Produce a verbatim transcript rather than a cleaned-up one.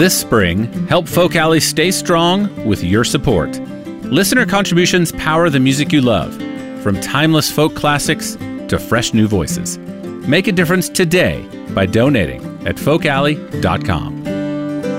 This spring, help Folk Alley stay strong with your support. Listener contributions power the music you love, from timeless folk classics to fresh new voices. Make a difference today by donating at folk alley dot com.